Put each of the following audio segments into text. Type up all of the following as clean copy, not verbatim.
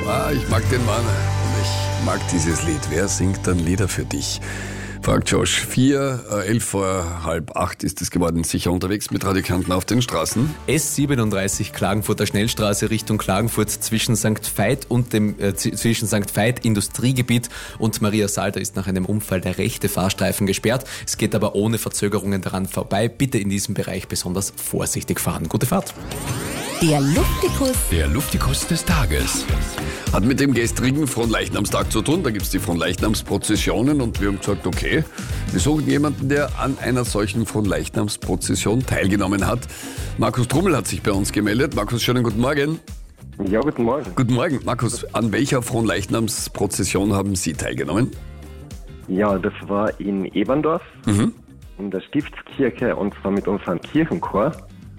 Ich mag den Mann und ich mag dieses Lied. Wer singt dann Lieder für dich? Fragt Josh. 11 vor halb 8 ist es geworden. Sicher unterwegs mit Radio Kärnten auf den Straßen. S37 Klagenfurter Schnellstraße Richtung Klagenfurt zwischen St. Veit und dem zwischen St. Veit Industriegebiet und Maria Salter ist nach einem Unfall der rechte Fahrstreifen gesperrt. Es geht aber ohne Verzögerungen daran vorbei. Bitte in diesem Bereich besonders vorsichtig fahren. Gute Fahrt. Der Luftikus. Der Luftikus des Tages. Hat mit dem gestrigen Fronleichnamstag zu tun. Da gibt es die Fronleichnamsprozessionen und wir haben gesagt, okay, wir suchen jemanden, der an einer solchen Fronleichnamsprozession teilgenommen hat. Markus Trummel hat sich bei uns gemeldet. Markus, schönen guten Morgen. Ja, guten Morgen. Guten Morgen. Markus, an welcher Fronleichnamsprozession haben Sie teilgenommen? Ja, das war in Eberndorf, in der Stiftskirche und zwar mit unserem Kirchenchor.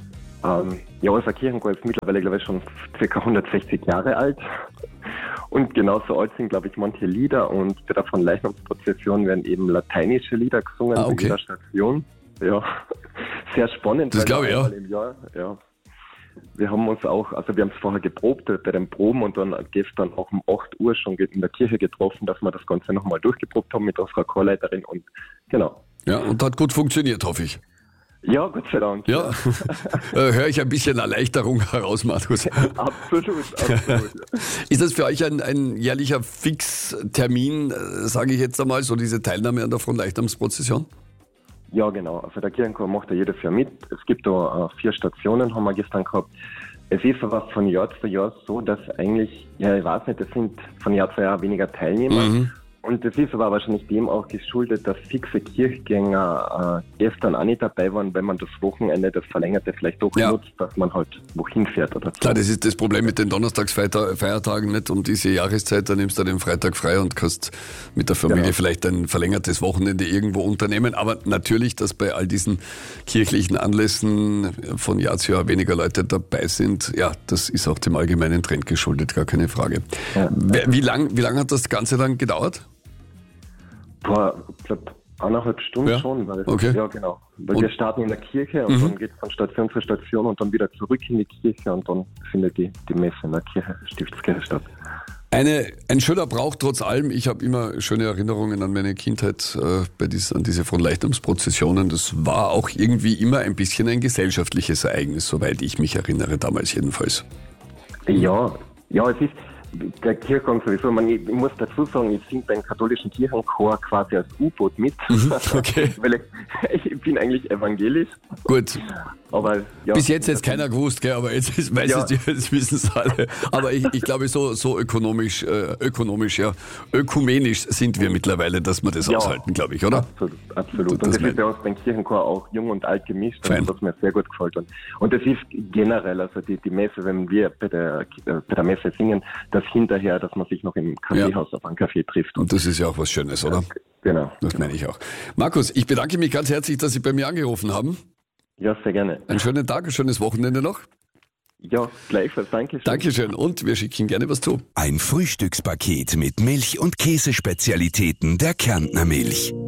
Unser Kirchenchor ist mittlerweile, glaube ich, schon ca. 160 Jahre alt. Und genauso alt sind, glaube ich, manche Lieder. Und bei der Fronleichnamsprozession werden eben lateinische Lieder gesungen in jeder Station. Ja, sehr spannend. Das glaube ich, ja. Im Jahr, ja. Wir haben uns auch, wir haben es vorher geprobt bei den Proben und dann gestern auch um 8 Uhr schon in der Kirche getroffen, dass wir das Ganze nochmal durchgeprobt haben mit unserer Chorleiterin und genau. Ja, und hat gut funktioniert, hoffe ich. Ja, Gott sei Dank. Ja, höre ich ein bisschen Erleichterung heraus, Markus. Absolut. Ist das für euch ein jährlicher Fixtermin, sage ich jetzt einmal, so diese Teilnahme an der Fronleichnamsprozession? Ja, genau. Also der Kirchenchor macht ja jedes Jahr mit. Es gibt da 4 Stationen, haben wir gestern gehabt. Es ist aber von Jahr zu Jahr so, dass eigentlich, ja, ich weiß nicht, es sind von Jahr zu Jahr weniger Teilnehmer. Und das ist aber wahrscheinlich dem auch geschuldet, dass fixe Kirchgänger gestern auch nicht dabei waren, weil man das Wochenende, das Verlängerte vielleicht doch nutzt, dass man halt wohin fährt oder so. Klar, das ist das Problem mit den Donnerstagsfeiertagen nicht um diese Jahreszeit, da nimmst du den Freitag frei und kannst mit der Familie vielleicht ein verlängertes Wochenende irgendwo unternehmen. Aber natürlich, dass bei all diesen kirchlichen Anlässen von Jahr zu Jahr weniger Leute dabei sind, ja, das ist auch dem allgemeinen Trend geschuldet, gar keine Frage. Ja. Wie lang hat das Ganze dann gedauert? Ich glaube, 1,5 Stunden schon. Weil Ja, genau. Weil wir starten in der Kirche und dann geht es von Station zu Station und dann wieder zurück in die Kirche und dann findet die Messe in der Kirche, Stiftskirche statt. Ein schöner Brauch trotz allem. Ich habe immer schöne Erinnerungen an meine Kindheit an diese Fronleichnamsprozessionen. Das war auch irgendwie immer ein bisschen ein gesellschaftliches Ereignis, soweit ich mich erinnere, damals jedenfalls. Ja, es ist der Kirchgang sowieso. Ich muss dazu sagen, ich singe beim katholischen Kirchenchor quasi als U-Boot mit. Okay. Weil ich bin eigentlich evangelisch. Gut. Aber, ja, bis jetzt keiner gewusst, gell? Aber jetzt wissen es alle. Aber ich glaube, so ökumenisch sind wir mittlerweile, dass wir das aushalten, glaube ich, oder? Absolut. Und das ist bei uns beim Kirchenchor auch jung und alt gemischt, was mir sehr gut gefällt. Und das ist generell, also die Messe, wenn wir bei der Messe singen, das hinterher, dass man sich noch im Kaffeehaus auf einen Kaffee trifft. Und das ist ja auch was Schönes, oder? Genau. Das meine ich auch. Markus, ich bedanke mich ganz herzlich, dass Sie bei mir angerufen haben. Ja, sehr gerne. Einen schönen Tag, ein schönes Wochenende noch. Ja, gleichfalls. Dankeschön. Dankeschön und wir schicken gerne was zu. Ein Frühstückspaket mit Milch- und Käsespezialitäten der Kärntner Milch.